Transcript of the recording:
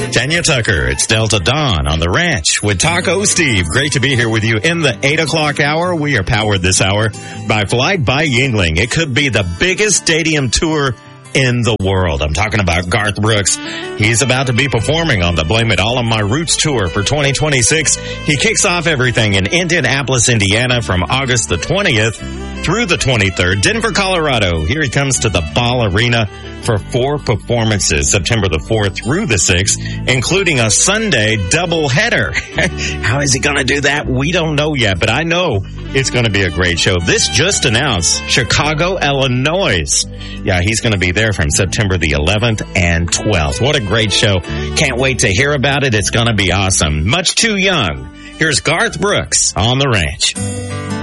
Tanya Tucker, it's Delta Dawn on the ranch with Taco Steve. Great to be here with you in the 8 o'clock hour. We are powered this hour by Flight by Yuengling. It could be the biggest stadium tour in the world. I'm talking about Garth Brooks. He's about to be performing on the Blame It All on My Roots tour for 2026. He kicks off everything in Indianapolis, Indiana from August the 20th through the 23rd. Denver, Colorado. Here he comes to the Ball Arena for 4 performances, September the 4th through the 6th, including a Sunday doubleheader. How is he going to do that? We don't know yet, but I know it's going to be a great show. This just announced Chicago, Illinois. Yeah, he's going to be there from September the 11th and 12th. What a great show. Can't wait to hear about it. It's going to be awesome. Much too young. Here's Garth Brooks on the ranch.